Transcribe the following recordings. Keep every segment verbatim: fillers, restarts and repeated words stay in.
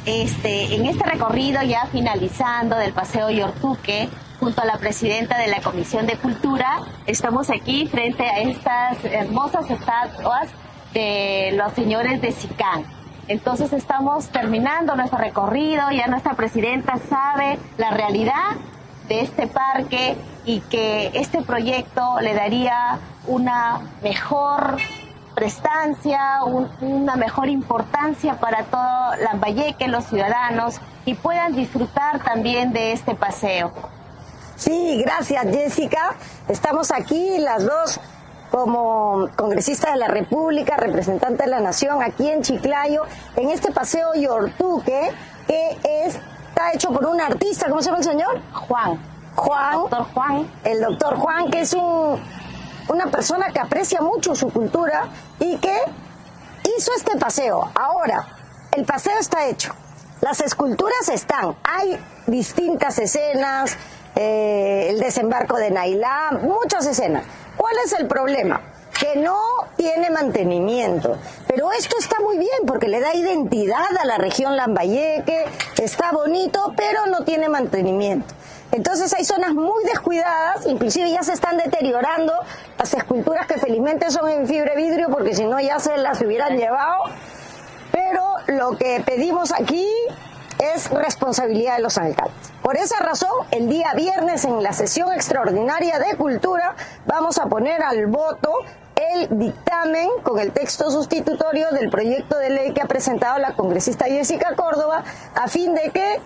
este, en este recorrido ya finalizando del Paseo Yortuque, junto a la presidenta de la Comisión de Cultura, estamos aquí frente a estas hermosas estatuas de los señores de Sicán. Entonces estamos terminando nuestro recorrido, ya nuestra presidenta sabe la realidad de este parque y que este proyecto le daría una mejor prestancia, un, una mejor importancia para todo Lambayeque, los ciudadanos, y puedan disfrutar también de este paseo. Sí, gracias Jessica. Estamos aquí las dos como congresistas de la República, representantes de la Nación, aquí en Chiclayo, en este Paseo Yortuque, que es, está hecho por un artista. ¿Cómo se llama el señor? Juan. Juan. El doctor Juan. El doctor Juan, que es un, una persona que aprecia mucho su cultura y que hizo este paseo. Ahora, el paseo está hecho. Las esculturas están. Hay distintas escenas, eh, el desembarco de Nailá, muchas escenas. ¿Cuál es el problema? Que no tiene mantenimiento. Pero esto está muy bien porque le da identidad a la región Lambayeque, está bonito, pero no tiene mantenimiento. Entonces hay zonas muy descuidadas, inclusive ya se están deteriorando las esculturas que felizmente son en fibra de vidrio porque si no ya se las hubieran llevado. Pero lo que pedimos aquí es responsabilidad de los alcaldes. Por esa razón, el día viernes en la sesión extraordinaria de Cultura vamos a poner al voto el dictamen con el texto sustitutorio del proyecto de ley que ha presentado la congresista Jessica Córdoba, a fin de que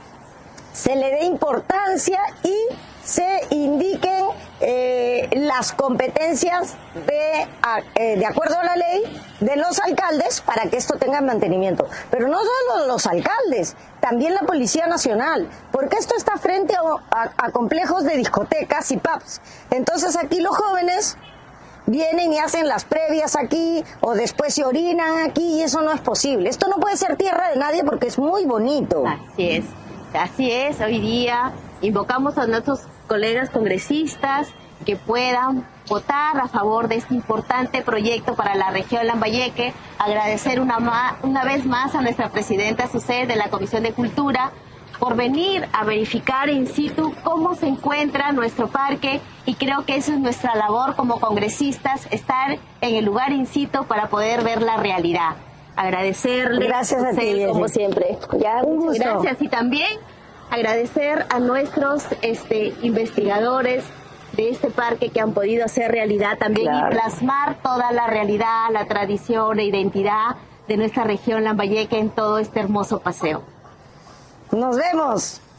se le dé importancia y se indiquen eh, las competencias de, eh, de acuerdo a la ley de los alcaldes para que esto tenga mantenimiento. Pero no solo los alcaldes, también la Policía Nacional, porque esto está frente a, a, a complejos de discotecas y pubs. Entonces aquí los jóvenes vienen y hacen las previas aquí o después se orinan aquí y eso no es posible. Esto no puede ser tierra de nadie porque es muy bonito. Así es. Así es, hoy día invocamos a nuestros colegas congresistas que puedan votar a favor de este importante proyecto para la región Lambayeque. Agradecer una, ma- una vez más a nuestra presidenta Susé de la Comisión de Cultura por venir a verificar in situ cómo se encuentra nuestro parque, y creo que esa es nuestra labor como congresistas, estar en el lugar in situ para poder ver la realidad. Agradecerle, gracias a ti, como siempre. Ya, un gusto. Gracias, y también agradecer a nuestros este, investigadores de este parque que han podido hacer realidad también, claro, y plasmar toda la realidad, la tradición e identidad de nuestra región Lambayeque en todo este hermoso paseo. Nos vemos.